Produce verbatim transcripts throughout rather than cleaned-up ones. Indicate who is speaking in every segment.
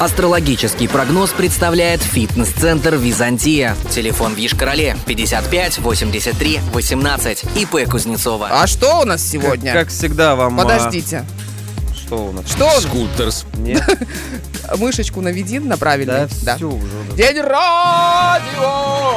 Speaker 1: Астрологический прогноз представляет фитнес-центр «Византия». Телефон в Йошкар-Оле пятьдесят пять восемьдесят три восемнадцать. ИП Кузнецова.
Speaker 2: А что у нас сегодня?
Speaker 3: Как, как всегда вам...
Speaker 2: Подождите.
Speaker 3: А... Что у нас?
Speaker 2: Что?
Speaker 4: Скульпторс.
Speaker 3: Нет.
Speaker 2: Мышечку наведи на правильный.
Speaker 3: Да, все уже.
Speaker 2: День радио!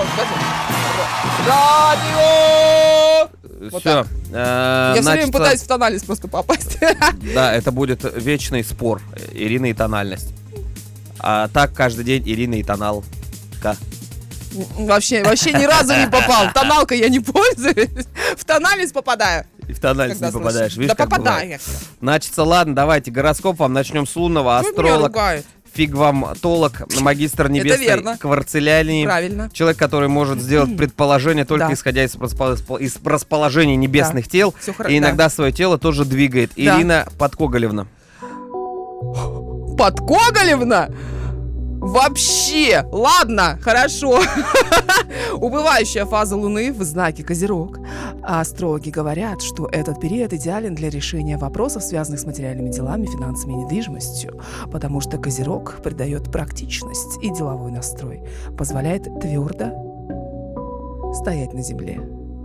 Speaker 2: Радио! Вот
Speaker 3: все.
Speaker 2: Я все время пытаюсь в тональность просто попасть.
Speaker 3: Да, это будет вечный спор Ирина и тональность. А так каждый день Ирина и тоналка.
Speaker 2: Вообще, вообще ни разу не попал. Тоналкой я не пользуюсь. В тональность попадаю.
Speaker 3: И в тональность не попадаешь. Видишь,
Speaker 2: да
Speaker 3: как
Speaker 2: попадаю.
Speaker 3: бывает. Значит, ладно, давайте гороскоп вам начнем с лунного. Астролог, фиг вам толок, магистр небесной кварцелянии.
Speaker 2: Правильно.
Speaker 3: Человек, который может сделать предположение только да. исходя из, из расположения небесных да. тел.
Speaker 2: Все
Speaker 3: и
Speaker 2: хорошо.
Speaker 3: иногда свое тело тоже двигает. Да. Ирина Подкоголевна.
Speaker 2: Подкоголевна? Вообще, ладно, хорошо. Убывающая фаза Луны в знаке Козерог. А астрологи говорят, что этот период идеален для решения вопросов, связанных с материальными делами, финансами и недвижимостью, потому что Козерог придает практичность и деловой настрой, позволяет твердо стоять на земле.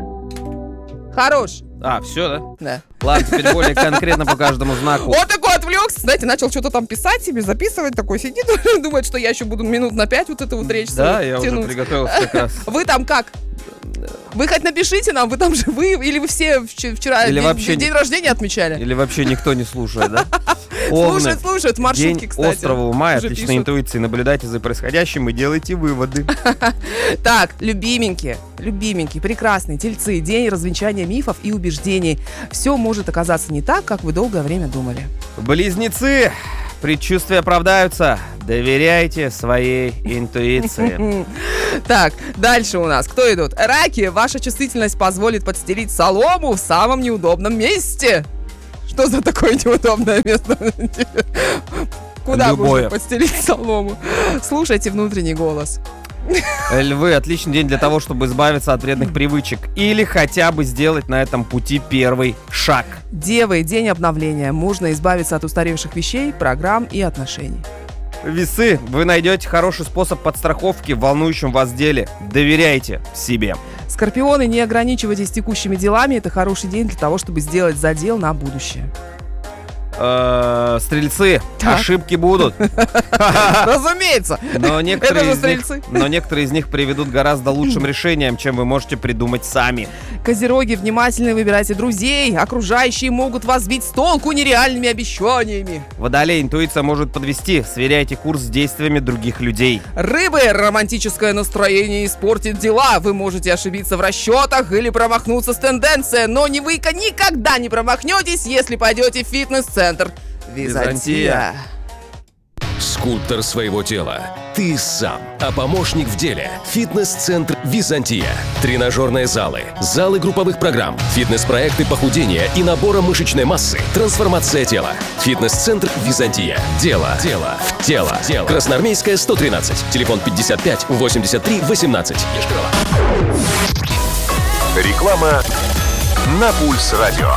Speaker 2: Хорош.
Speaker 3: А, все, да?
Speaker 2: Да.
Speaker 3: Ладно, теперь более конкретно по каждому знаку.
Speaker 2: Вот такой отвлекся, знаете, начал что-то там писать себе, записывать, такой сидит, думает, что я еще буду минут на пять вот эту вот речь
Speaker 3: да, я
Speaker 2: тянуть.
Speaker 3: уже приготовился как раз.
Speaker 2: Вы там как? Вы хоть напишите нам, вы там живы, или вы все вчера
Speaker 3: или
Speaker 2: день,
Speaker 3: вообще
Speaker 2: день
Speaker 3: не...
Speaker 2: рождения отмечали?
Speaker 3: Или вообще никто не слушает, да?
Speaker 2: Слушают, слушают, маршрутки,
Speaker 3: День
Speaker 2: кстати.
Speaker 3: острого ума, отличной интуиции. Наблюдайте за происходящим и делайте выводы.
Speaker 2: Так, любименькие, любименькие, прекрасные тельцы. День развенчания мифов и убеждений. Все может оказаться не так, как вы долгое время думали.
Speaker 3: Близнецы, предчувствия оправдаются. Доверяйте своей интуиции.
Speaker 2: Так, дальше у нас. Кто идут? Раки. Ваша чувствительность позволит подстелить солому в самом неудобном месте. Что за такое неудобное место? Куда можно подстелить солому? Слушайте внутренний голос.
Speaker 3: Львы, отличный день для того, чтобы избавиться от вредных привычек или хотя бы сделать на этом пути первый шаг.
Speaker 2: Девы, день обновления. Можно избавиться от устаревших вещей, программ и отношений.
Speaker 3: Весы, вы найдете хороший способ подстраховки в волнующем вас деле. Доверяйте себе.
Speaker 2: Скорпионы, не ограничивайтесь текущими делами. Это хороший день для того, чтобы сделать задел на будущее.
Speaker 3: Стрельцы, так. ошибки будут.
Speaker 2: Разумеется.
Speaker 3: Но некоторые, из них, но некоторые из них приведут к гораздо лучшим решениям, чем вы можете придумать сами.
Speaker 2: Козероги, внимательно выбирайте друзей. Окружающие могут вас сбить с толку нереальными обещаниями.
Speaker 3: Водолей, интуиция может подвести. Сверяйте курс с действиями других людей.
Speaker 2: Рыбы, романтическое настроение испортит дела. Вы можете ошибиться в расчетах или промахнуться с тенденцией, но не вы никогда не промахнетесь, если пойдете в фитнес-центр. Византия.
Speaker 4: Скульптор своего тела. Ты сам. А помощник в деле. Фитнес-центр «Византия». Тренажерные залы, залы групповых программ, фитнес-проекты похудения и набора мышечной массы, трансформация тела. Фитнес-центр «Византия». Дело. Дело. В тело. Тело. Красноармейская, сто тринадцать. Телефон пятьдесят пять восемьдесят три восемнадцать. Йошкар-Ола.
Speaker 5: Реклама на Пульс Радио.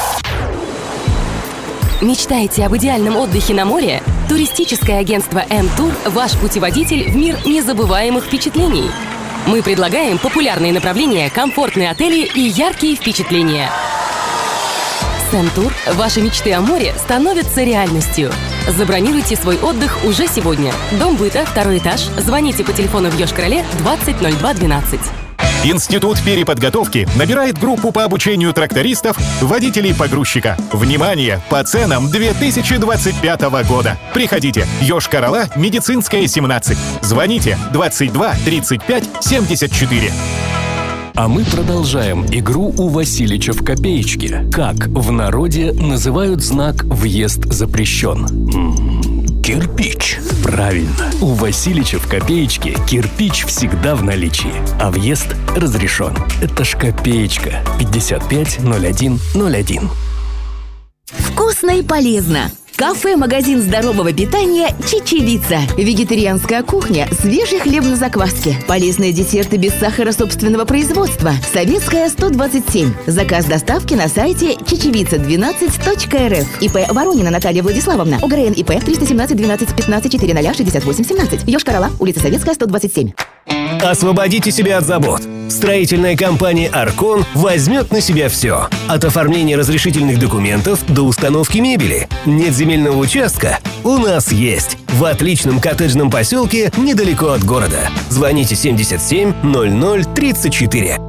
Speaker 6: Мечтаете об идеальном отдыхе на море? Туристическое агентство М-Тур – ваш путеводитель в мир незабываемых впечатлений. Мы предлагаем популярные направления, комфортные отели и яркие впечатления. С М-Тур ваши мечты о море становятся реальностью. Забронируйте свой отдых уже сегодня. Дом быта, второй этаж. Звоните по телефону в Йошкар-Оле двадцать ноль два двенадцать.
Speaker 7: Институт переподготовки набирает группу по обучению трактористов, водителей погрузчика. Внимание! По ценам две тысячи двадцать пятого года. Приходите. Йошкар-Ола, Медицинская, семнадцать. Звоните двадцать два тридцать пять семьдесят четыре.
Speaker 8: А мы продолжаем игру у Василича в копеечке. Как в народе называют знак «Въезд запрещен»? Кирпич. Правильно. У Василича в копеечке кирпич всегда в наличии, а въезд разрешен. Это ж копеечка. пятьдесят пять ноль один ноль один.
Speaker 9: Вкусно и полезно. Кафе-магазин здорового питания «Чечевица». Вегетарианская кухня, свежий хлеб на закваске. Полезные десерты без сахара собственного производства. Советская, сто двадцать семь. Заказ доставки на сайте чечевица двенадцать точка эр эф. ИП Воронина Наталья Владиславовна. ОГРН ИП триста семнадцать двенадцать пятнадцать четыреста шестьдесят восемь семнадцать. Йошкар-Ола, улица Советская, сто двадцать семь.
Speaker 10: Освободите себя от забот. Строительная компания «Аркон» возьмет на себя все. От оформления разрешительных документов до установки мебели. Нет земельного участка? У нас есть. В отличном коттеджном поселке недалеко от города. Звоните семьдесят семь ноль ноль тридцать четыре.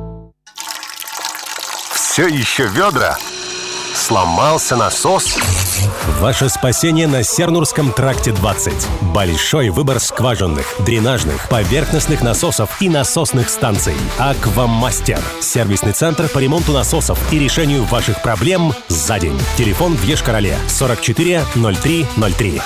Speaker 5: Все еще ведра? Сломался насос?
Speaker 11: Ваше спасение на Сернурском тракте двадцать. Большой выбор скважинных, дренажных, поверхностных насосов и насосных станций. Аквамастер. Сервисный центр по ремонту насосов и решению ваших проблем за день. Телефон в Йошкар-Оле сорок четыре ноль три ноль три.